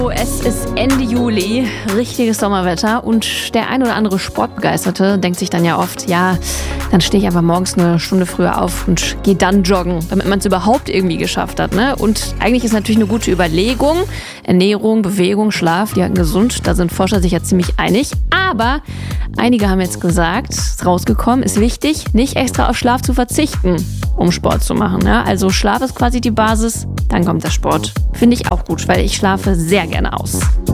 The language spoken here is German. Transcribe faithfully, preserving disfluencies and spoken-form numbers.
Es ist Ende Juli, richtiges Sommerwetter und der ein oder andere Sportbegeisterte denkt sich dann ja oft, ja, dann stehe ich einfach morgens eine Stunde früher auf und gehe dann joggen, damit man es überhaupt irgendwie geschafft hat. Ne? Und eigentlich ist natürlich eine gute Überlegung, Ernährung, Bewegung, Schlaf, die halten gesund, da sind Forscher sich ja ziemlich einig. Aber einige haben jetzt gesagt, rausgekommen, ist wichtig, nicht extra auf Schlaf zu verzichten, um Sport zu machen. Ne? Also Schlaf ist quasi die Basis, dann kommt der Sport. Finde ich auch gut, weil ich schlafe sehr gerne aus.